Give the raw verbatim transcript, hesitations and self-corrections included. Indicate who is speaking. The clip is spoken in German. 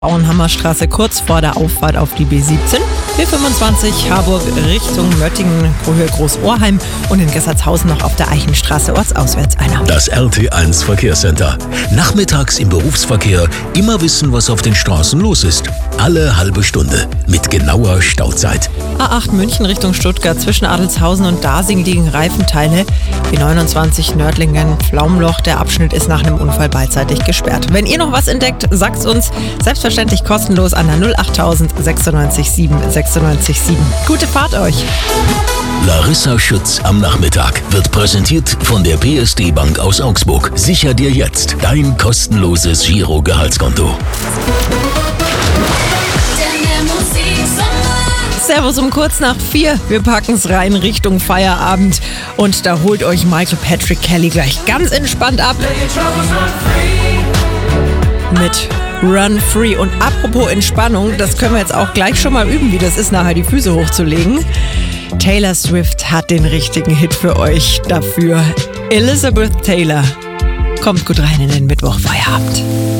Speaker 1: Bauernhammerstraße kurz vor der Auffahrt auf die B siebzehn, B fünfundzwanzig Harburg Richtung Möttingen, Höhe Großohrheim und in Gessertshausen noch auf der Eichenstraße ortsauswärts einer.
Speaker 2: Das R T eins Verkehrscenter. Nachmittags im Berufsverkehr immer wissen, was auf den Straßen los ist. Alle halbe Stunde mit genauer Stauzeit.
Speaker 1: A acht München Richtung Stuttgart zwischen Adelshausen und Dasing liegen Reifenteile. B neunundzwanzig Nördlingen Pflaumloch. Der Abschnitt ist nach einem Unfall beidseitig gesperrt. Wenn ihr noch was entdeckt, sagt's uns. Selbstverständlich kostenlos an der null achttausend sechsundneunzig sieben sechsundneunzig sieben. Gute Fahrt euch!
Speaker 2: Larissa Schütz am Nachmittag wird präsentiert von der P S D Bank aus Augsburg. Sicher dir jetzt dein kostenloses Giro-Gehaltskonto.
Speaker 1: Servus um kurz nach vier. Wir packen's rein Richtung Feierabend. Und da holt euch Michael Patrick Kelly gleich ganz entspannt ab. Mit Run Free. Und apropos Entspannung, das können wir jetzt auch gleich schon mal üben, wie das ist, nachher die Füße hochzulegen. Taylor Swift hat den richtigen Hit für euch dafür. Elizabeth Taylor. Kommt gut rein in den Mittwochfeierabend.